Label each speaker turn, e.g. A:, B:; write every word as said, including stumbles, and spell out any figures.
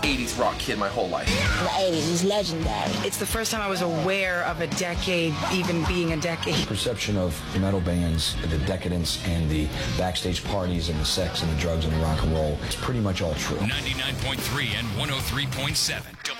A: eighties rock kid my whole life.
B: The eighties is legendary.
C: It's the first time I was aware of a decade even being a decade.
D: Perception of metal bands, the decadence and the backstage parties and the sex and the drugs and the rock and roll, it's pretty much all true.
E: ninety-nine point three and one oh three point seven